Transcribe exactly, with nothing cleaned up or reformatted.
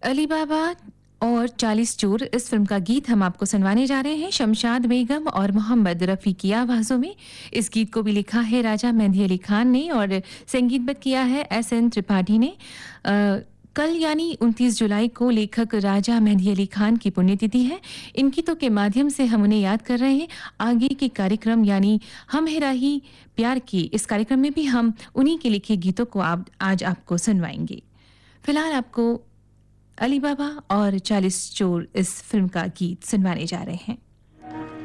अली बाबा और चालीस चोर इस फिल्म का गीत हम आपको सुनवाने जा रहे हैं शमशाद बेगम और मोहम्मद रफ़ी की आवाज़ों में। इस गीत को भी लिखा है राजा मेहंदी अली खान ने और संगीतबद्ध किया है एस एन त्रिपाठी ने। अ, कल यानी उनतीस जुलाई को लेखक राजा मेहंदी अली खान की पुण्यतिथि है। इन गीतों के माध्यम से हम उन्हें याद कर रहे हैं। आगे के कार्यक्रम यानी हम है राही प्यार की, इस कार्यक्रम में भी हम उन्हीं के लिखे गीतों को आप, आज आपको सुनवाएंगे। फिलहाल आपको अली बाबा और चालीस चोर इस फिल्म का गीत सुनवाने जा रहे हैं।